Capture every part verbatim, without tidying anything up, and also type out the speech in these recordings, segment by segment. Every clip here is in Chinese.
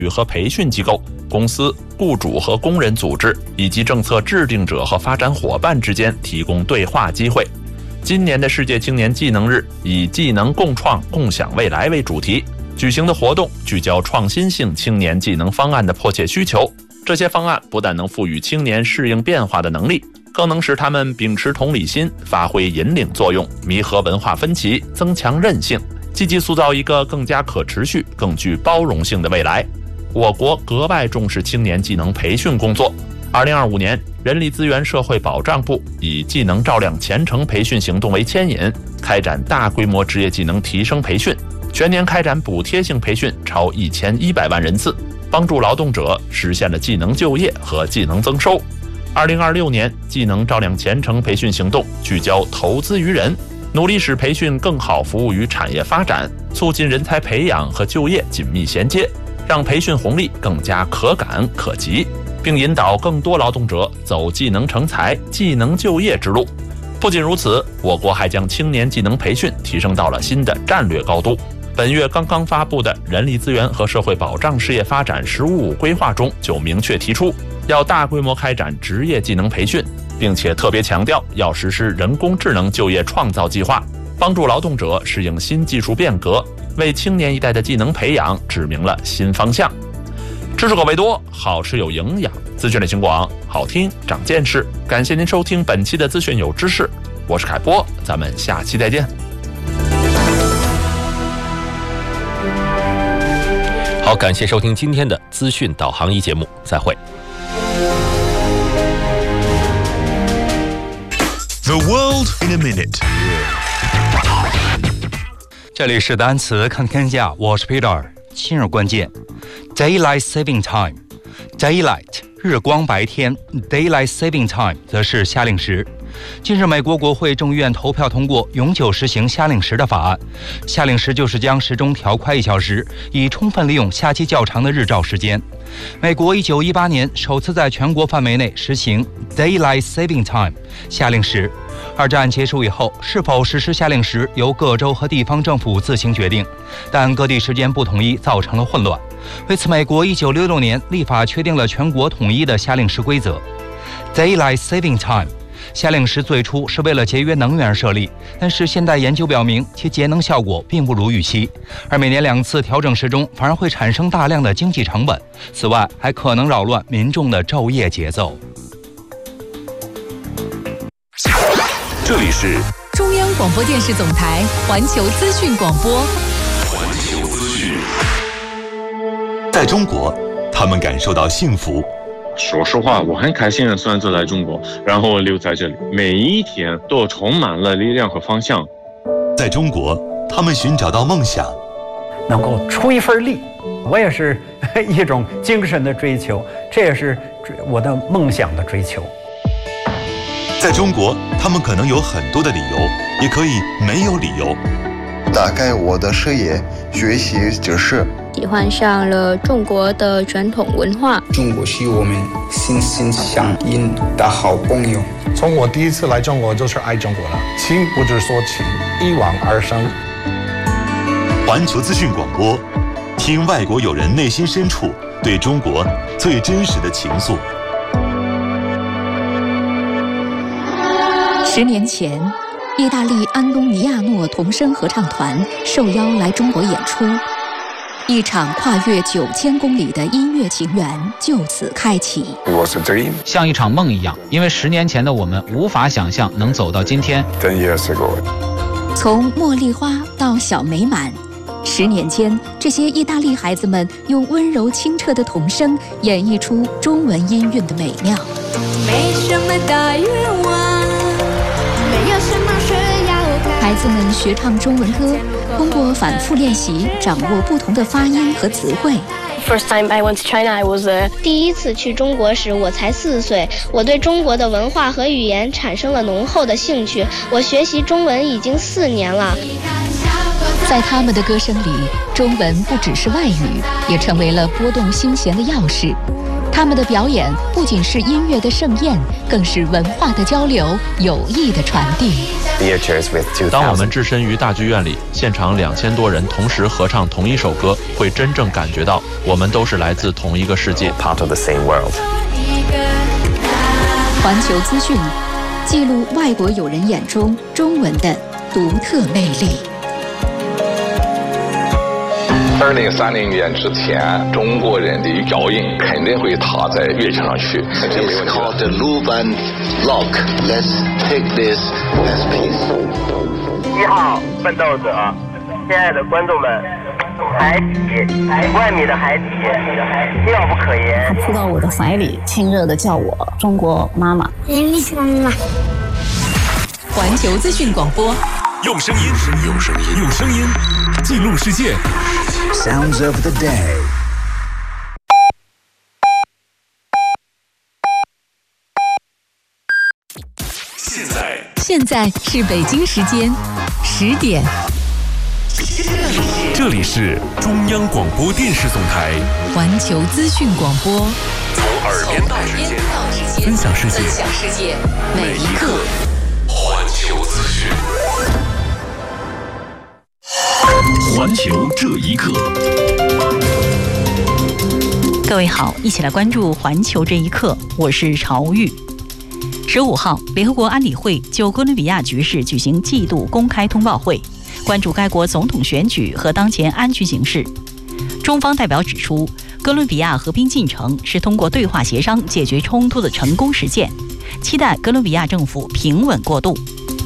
育和培训机构、公司、雇主和工人组织以及政策制定者和发展伙伴之间提供对话机会。今年的世界青年技能日以技能共创共享未来为主题，举行的活动聚焦创新性青年技能方案的迫切需求。这些方案不但能赋予青年适应变化的能力，更能使他们秉持同理心，发挥引领作用，弥合文化分歧，增强韧性，积极塑造一个更加可持续、更具包容性的未来。我国格外重视青年技能培训工作。二零二五年，人力资源社会保障部以技能照亮前程培训行动为牵引，开展大规模职业技能提升培训，全年开展补贴性培训超一千一百万人次，帮助劳动者实现了技能就业和技能增收。二零二六年，技能照亮前程培训行动聚焦投资于人，努力使培训更好服务于产业发展，促进人才培养和就业紧密衔接，让培训红利更加可感可及，并引导更多劳动者走技能成才、技能就业之路。不仅如此，我国还将青年技能培训提升到了新的战略高度。本月刚刚发布的人力资源和社会保障事业发展“十五五”规划中就明确提出，要大规模开展职业技能培训，并且特别强调要实施人工智能就业创造计划，帮助劳动者适应新技术变革，为青年一代的技能培养指明了新方向。知识口味多，好吃有营养，资讯类型广，好听长见识。感谢您收听本期的资讯有知识，我是凯波，咱们下期再见。 好，感谢收听今天的资讯导航一节目，再会。 The world in a minute。 这里是单词看天下，我是 Peter。今日关键 ：Daylight Saving Time。Daylight 日光白天 ，Daylight Saving Time 则是夏令时。近日，美国国会众议院投票通过永久实行夏令时的法案。夏令时就是将时钟调快一小时，以充分利用夏季较长的日照时间。美国一九一八年首次在全国范围内实行 Daylight Saving Time 夏令时。二战结束以后，是否实施夏令时由各州和地方政府自行决定，但各地时间不统一造成了混乱。为此，美国一九六六年立法确定了全国统一的夏令时规则。Daylight Saving Time夏令时最初是为了节约能源而设立，但是现代研究表明其节能效果并不如预期，而每年两次调整时钟反而会产生大量的经济成本，此外还可能扰乱民众的昼夜节奏。 这里是中央广播电视总台环球资讯广播。 环球资讯。在中国，他们感受到幸福。 说实话，我很开心的选择来中国，然后留在这里，每一天都充满了力量和方向。 在中国，他们寻找到梦想， 能够出一份力，我也是一种精神的追求，这也是我的梦想的追求。 在中国，他们可能有很多的理由，也可以没有理由。 打开我的视野，学习知识， 喜欢上了中国的传统文化。 中国是我们心心相印的好朋友。 从我第一次来中国就是爱中国了，情不知所起，一往而生。 环球资讯广播，听外国友人内心深处对中国最真实的情愫。 十年前，意大利安东尼亚诺童声合唱团受邀来中国演出，一场跨越九千公里的音乐情缘就此开启。 像一场梦一样，因为十年前的我们无法想象能走到今天。 从茉莉花到小美满，十年间，这些意大利孩子们用温柔清澈的童声演绎出中文音韵的美妙。 没什么大愿望，没有什么需要。 孩子们学唱中文歌，通过反复练习，掌握不同的发音和词汇。 First time I went to China, I was a... 第一次去中国时，我才四岁。我对中国的文化和语言产生了浓厚的兴趣。我学习中文已经四年了。 在他们的歌声里，中文不只是外语，也成为了拨动心弦的钥匙。它他们的表演不仅是音乐的盛宴，更是文化的交流、友谊的传递。 当我们置身于大剧院里，现场两千多人同时合唱同一首歌，会真正感觉到我们都是来自同一个世界。 环球资讯，记录外国友人眼中中文的独特魅力。 二零三零年之前，中国人的脚印肯定会踏在乐场上去。 It's called the Luban Lock. Let's take this as peace. 一号奋斗者，亲爱的观众们，海底，万米的海底，妙不可言。 他扑到我的怀里，亲热地叫我中国妈妈。 妈妈。环球资讯广播， 用声音，用声音，用声音记录世界。 Sounds of the day。 现在， 现在是北京时间十点。 这里是中央广播电视总台环球资讯广播， 从耳边到指尖，分享世界， 分享世界每一刻。 环球资讯，环球这一刻。 各位好，一起来关注环球这一刻，我是朝玉。十五号，联合国安理会就哥伦比亚局势举行季度公开通报会，关注该国总统选举和当前安全形势。中方代表指出，哥伦比亚和平进程是通过对话协商解决冲突的成功实践，期待哥伦比亚政府平稳过渡。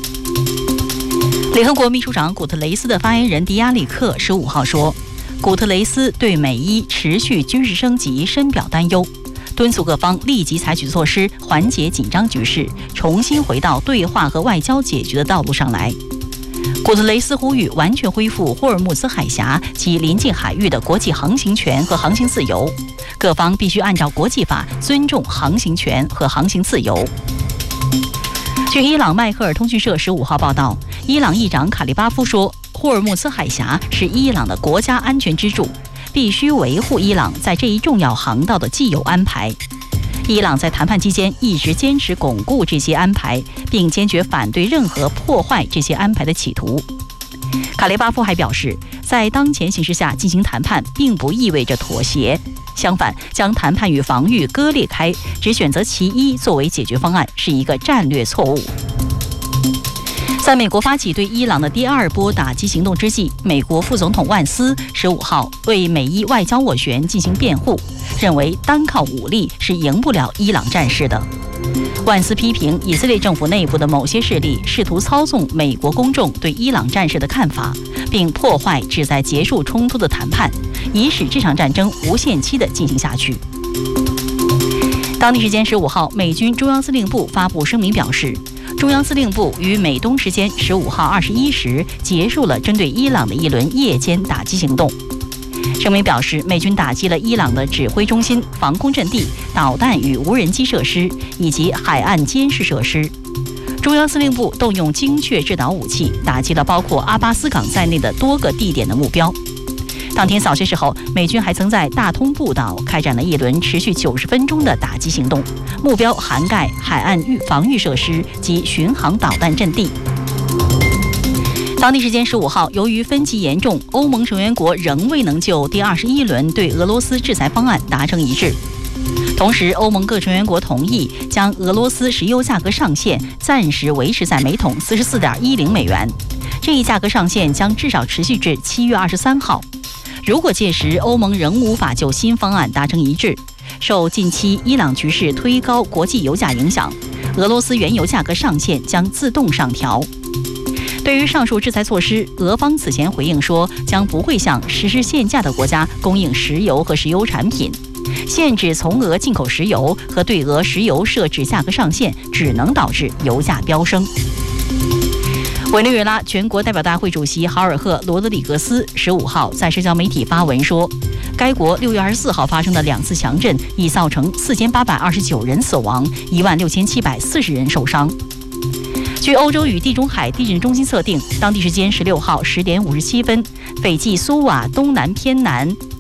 联合国秘书长古特雷斯的发言人迪亚利克十五号说，古特雷斯对美伊持续军事升级深表担忧，敦促各方立即采取措施缓解紧张局势，重新回到对话和外交解决的道路上来。古特雷斯呼吁完全恢复霍尔木兹海峡及邻近海域的国际航行权和航行自由，各方必须按照国际法尊重航行权和航行自由。据伊朗迈克尔通讯社十五号报道，伊朗议长卡利巴夫说，霍尔木兹海峡是伊朗的国家安全支柱，必须维护伊朗在这一重要航道的既有安排。伊朗在谈判期间一直坚持巩固这些安排，并坚决反对任何破坏这些安排的企图。卡雷巴夫还表示，在当前形势下进行谈判并不意味着妥协，相反，将谈判与防御割裂开，只选择其一作为解决方案，是一个战略错误。在美国发起对伊朗的第二波打击行动之际，美国副总统万斯十五号为美伊外交斡旋进行辩护，认为单靠武力是赢不了伊朗战事的。万斯批评以色列政府内部的某些势力试图操纵美国公众对伊朗战事的看法，并破坏旨在结束冲突的谈判，以使这场战争无限期地进行下去。当地时间十五号，美军中央司令部发布声明表示，中央司令部于美东时间十五号二十一时结束了针对伊朗的一轮夜间打击行动。声明表示，美军打击了伊朗的指挥中心、防空阵地、导弹与无人机设施以及海岸监视设施。中央司令部动用精确制导武器，打击了包括阿巴斯港在内的多个地点的目标。当天早些时候，美军还曾在大通布岛开展了一轮持续九十分钟的打击行动，目标涵盖海岸防御设施及巡航导弹阵地。当地时间十五号，由于分歧严重，欧盟成员国仍未能就第二十一轮对俄罗斯制裁方案达成一致。同时，欧盟各成员国同意将俄罗斯石油价格上限暂时维持在每桶四十四点一零美元，这一价格上限将至少持续至七月二十三号。如果届时欧盟仍无法就新方案达成一致，受近期伊朗局势推高国际油价影响，俄罗斯原油价格上限将自动上调。对于上述制裁措施，俄方此前回应说，将不会向实施限价的国家供应石油和石油产品，限制从俄进口石油和对俄石油设置价格上限，只能导致油价飙升。委内瑞拉全国代表大会主席豪尔赫·罗德里格斯十五号在社交媒体发文说，该国六月二十四号发生的两次强震已造成四千八百二十九人死亡，一万六千七百四十人受伤。据欧洲与地中海地震中心测定，当地时间十六号十点五十七分，斐济苏瓦东南偏南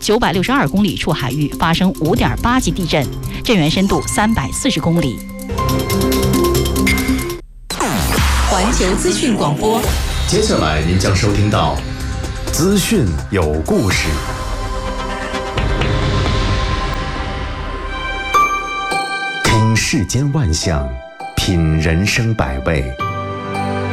九百六十二公里处海域发生五点八级地震，震源深度三百四十公里。 环球资讯广播， 接下来您将收听到资讯有故事。听世间万象，品人生百味，